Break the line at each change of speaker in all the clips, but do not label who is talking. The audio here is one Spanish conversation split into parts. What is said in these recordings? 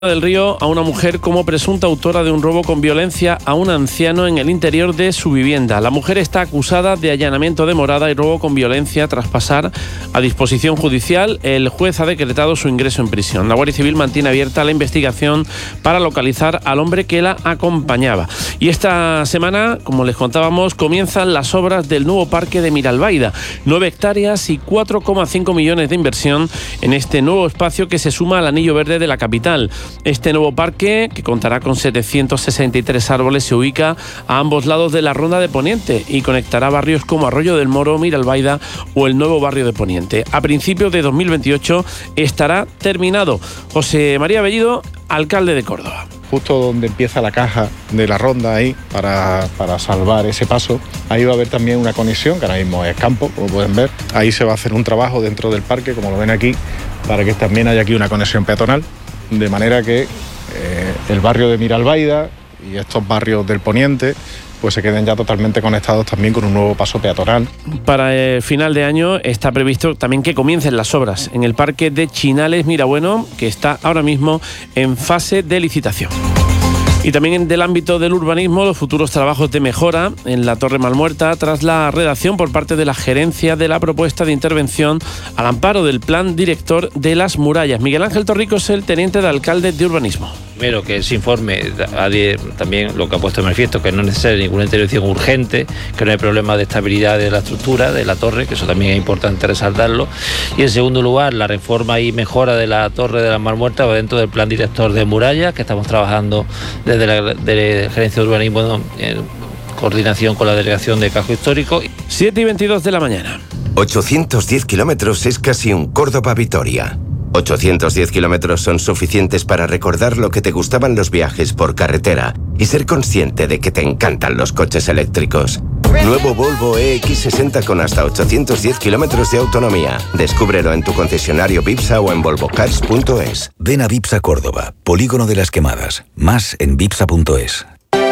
del Río a una mujer como presunta autora de un robo con violencia a un anciano en el interior de su vivienda. La mujer está acusada de allanamiento de morada y robo con violencia tras pasar a disposición judicial. El juez ha decretado su ingreso en prisión. La Guardia Civil mantiene abierta la investigación para localizar al hombre que la acompañaba. Y esta semana, como les contábamos, comienzan las obras del nuevo parque de Miralbaida. 9 hectáreas y 4,5 millones de inversión en este nuevo espacio que se suma al anillo verde de la capital. Este nuevo parque, que contará con 763 árboles, se ubica a ambos lados de la Ronda de Poniente y conectará barrios como Arroyo del Moro, Miralbaida o el nuevo barrio de Poniente. A principios de 2028 estará terminado. José María Bellido, alcalde de Córdoba.
Justo donde empieza la caja de la ronda ahí, para salvar ese paso, ahí va a haber también una conexión, que ahora mismo es campo, como pueden ver. Ahí se va a hacer un trabajo dentro del parque, como lo ven aquí, para que también haya aquí una conexión peatonal, de manera que el barrio de Miralbaida y estos barrios del Poniente pues se queden ya totalmente conectados también con un nuevo paso peatonal.
Para el final de año está previsto también que comiencen las obras en el parque de Chinales Mirabueno, que está ahora mismo en fase de licitación. Y también del ámbito del urbanismo, los futuros trabajos de mejora en la Torre Malmuerta tras la redacción por parte de la gerencia de la propuesta de intervención al amparo del plan director de las murallas. Miguel Ángel Torricos, el teniente de alcalde de urbanismo.
Primero, que ese informe también lo que ha puesto de manifiesto, que no es necesaria ninguna intervención urgente, que no hay problema de estabilidad de la estructura de la torre, que eso también es importante resaltarlo. Y en segundo lugar, la reforma y mejora de la Torre de las Malmuertas va dentro del plan director de murallas, que estamos trabajando desde la gerencia de urbanismo en coordinación con la delegación de casco histórico.
7:22 de la mañana.
810 kilómetros es casi un Córdoba-Vitoria. 810 kilómetros son suficientes para recordar lo que te gustaban los viajes por carretera y ser consciente de que te encantan los coches eléctricos. Nuevo Volvo EX60 con hasta 810 kilómetros de autonomía. Descúbrelo en tu concesionario Vipsa o en volvocars.es.
Ven a Vipsa Córdoba, Polígono de las Quemadas. Más en vipsa.es.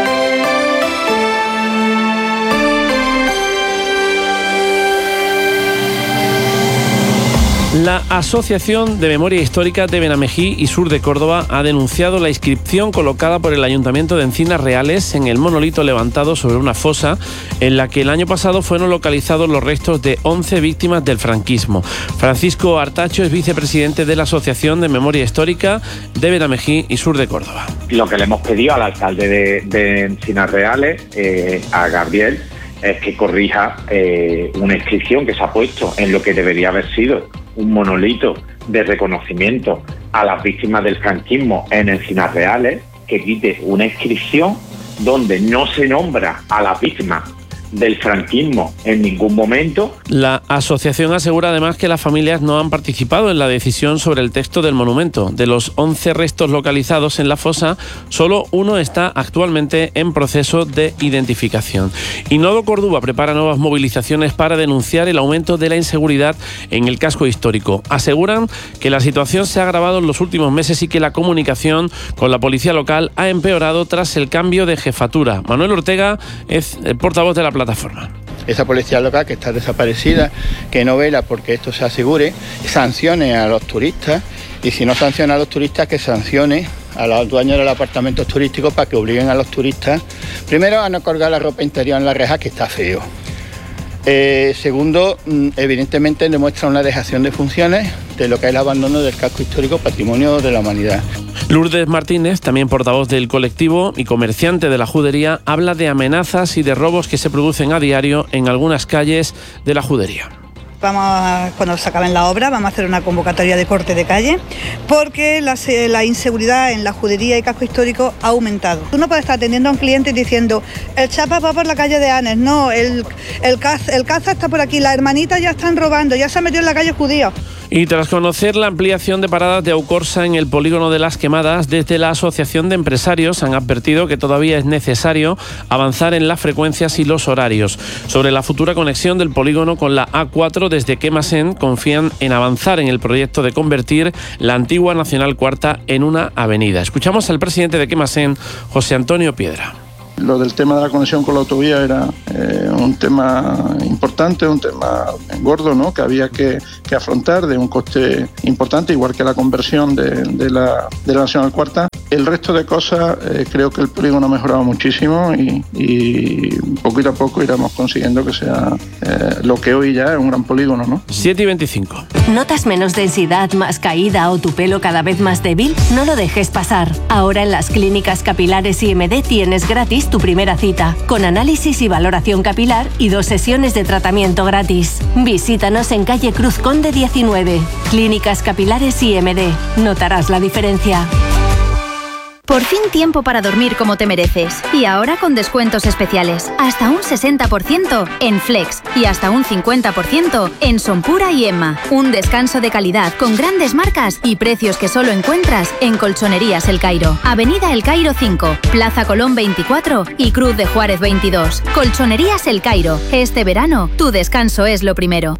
La Asociación de Memoria Histórica de Benamejí y Sur de Córdoba ha denunciado la inscripción colocada por el Ayuntamiento de Encinas Reales en el monolito levantado sobre una fosa en la que el año pasado fueron localizados los restos de 11 víctimas del franquismo. Francisco Artacho es vicepresidente de la Asociación de Memoria Histórica de Benamejí y Sur de Córdoba.
Lo que le hemos pedido al alcalde de Encinas Reales, a Gabriel, es que corrija una inscripción que se ha puesto en lo que debería haber sido un monolito de reconocimiento a las víctimas del franquismo en Encinas Reales, que quite una inscripción donde no se nombra a las víctimas del franquismo en ningún momento.
La asociación asegura además que las familias no han participado en la decisión sobre el texto del monumento. De los 11 restos localizados en la fosa, solo uno está actualmente en proceso de identificación. Y Nodo Córdoba prepara nuevas movilizaciones para denunciar el aumento de la inseguridad en el casco histórico. Aseguran que la situación se ha agravado en los últimos meses y que la comunicación con la policía local ha empeorado tras el cambio de jefatura. Manuel Ortega es el portavoz de la plataforma.
Esa policía local que está desaparecida, que no vela porque esto se asegure, sancione a los turistas, y si no sanciona a los turistas, que sancione a los dueños de los apartamentos turísticos para que obliguen a los turistas, primero, a no colgar la ropa interior en la reja, que está feo. Segundo, evidentemente demuestra una dejación de funciones de lo que es el abandono del casco histórico Patrimonio de la Humanidad.
Lourdes Martínez, también portavoz del colectivo y comerciante de la Judería, habla de amenazas y de robos que se producen a diario en algunas calles de la Judería.
Cuando se acaben la obra, vamos a hacer una convocatoria de corte de calle, porque la inseguridad en la Judería y casco histórico ha aumentado. Tú no puedes estar atendiendo a un cliente diciendo, el chapa va por la calle de Anes, no, el caza está por aquí, las hermanitas ya están robando, ya se ha metido en la calle judía.
Y tras conocer la ampliación de paradas de Aucorsa en el polígono de las Quemadas, desde la Asociación de Empresarios han advertido que todavía es necesario avanzar en las frecuencias y los horarios. Sobre la futura conexión del polígono con la A4 desde Quemasen, confían en avanzar en el proyecto de convertir la antigua Nacional Cuarta en una avenida. Escuchamos al presidente de Quemasen, José Antonio Piedra.
Lo del tema de la conexión con la autovía era un tema importante, un tema gordo, ¿no?, que había que afrontar, de un coste importante, igual que la conversión de la Nacional Cuarta. El resto de cosas, creo que el polígono ha mejorado muchísimo y poquito a poco iremos consiguiendo que sea lo que hoy ya es un gran polígono, ¿no?
7:25.
¿Notas menos densidad, más caída o tu pelo cada vez más débil? No lo dejes pasar. Ahora en las clínicas capilares IMD tienes gratis tu primera cita, con análisis y valoración capilar y 2 sesiones de tratamiento gratis. Visítanos en calle Cruz Conde 19. Clínicas Capilares IMD. Notarás la diferencia.
Por fin tiempo para dormir como te mereces. Y ahora con descuentos especiales. Hasta un 60% en Flex y hasta un 50% en Sonpura y Emma. Un descanso de calidad con grandes marcas y precios que solo encuentras en Colchonerías El Cairo. Avenida El Cairo 5, Plaza Colón 24 y Cruz de Juárez 22. Colchonerías El Cairo. Este verano, tu descanso es lo primero.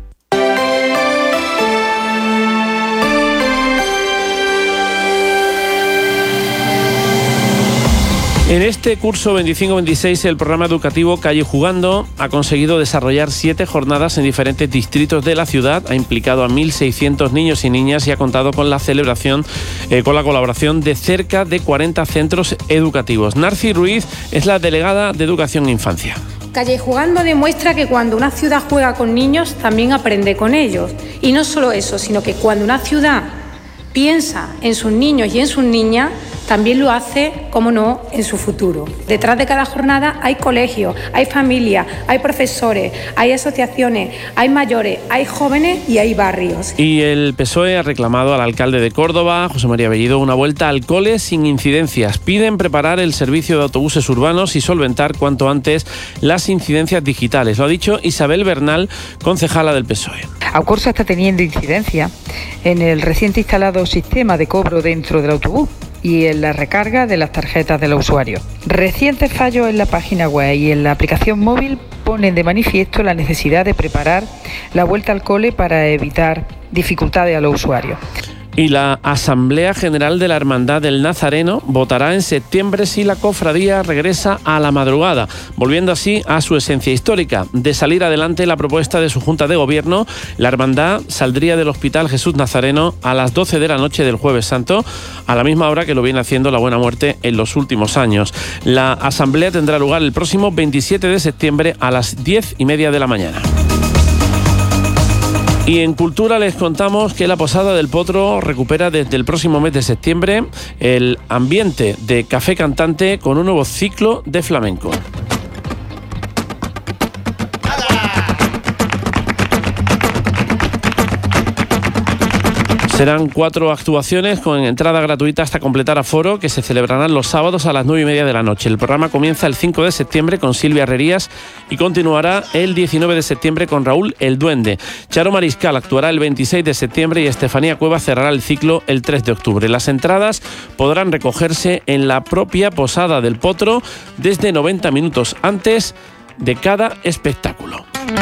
En este curso 25-26 el programa educativo Calle Jugando ha conseguido desarrollar 7 jornadas en diferentes distritos de la ciudad, ha implicado a 1.600 niños y niñas y ha contado con la celebración, con la colaboración de cerca de 40 centros educativos. Narci Ruiz es la delegada de Educación e Infancia.
Calle Jugando demuestra que cuando una ciudad juega con niños también aprende con ellos. Y no solo eso, sino que cuando una ciudad piensa en sus niños y en sus niñas, también lo hace, cómo no, en su futuro. Detrás de cada jornada hay colegios, hay familias, hay profesores, hay asociaciones, hay mayores, hay jóvenes y hay barrios.
Y el PSOE ha reclamado al alcalde de Córdoba, José María Bellido, una vuelta al cole sin incidencias. Piden preparar el servicio de autobuses urbanos y solventar cuanto antes las incidencias digitales. Lo ha dicho Isabel Bernal, concejala del PSOE.
Aucorsa está teniendo incidencia en el reciente instalado sistema de cobro dentro del autobús y en la recarga de las tarjetas de los usuarios. Recientes fallos en la página web y en la aplicación móvil ponen de manifiesto la necesidad de preparar la vuelta al cole para evitar dificultades a los usuarios.
Y la Asamblea General de la Hermandad del Nazareno votará en septiembre si la cofradía regresa a la madrugada, volviendo así a su esencia histórica. De salir adelante la propuesta de su Junta de Gobierno, la hermandad saldría del Hospital Jesús Nazareno a las 12 de la noche del Jueves Santo, a la misma hora que lo viene haciendo la Buena Muerte en los últimos años. La asamblea tendrá lugar el próximo 27 de septiembre a las 10:30 de la mañana. Y en Cultura les contamos que la Posada del Potro recupera desde el próximo mes de septiembre el ambiente de café cantante con un nuevo ciclo de flamenco. Serán 4 actuaciones con entrada gratuita hasta completar aforo que se celebrarán los sábados a las 9:30 de la noche. El programa comienza el 5 de septiembre con Silvia Herrerías y continuará el 19 de septiembre con Raúl el Duende. Charo Mariscal actuará el 26 de septiembre y Estefanía Cueva cerrará el ciclo el 3 de octubre. Las entradas podrán recogerse en la propia Posada del Potro desde 90 minutos antes de cada espectáculo.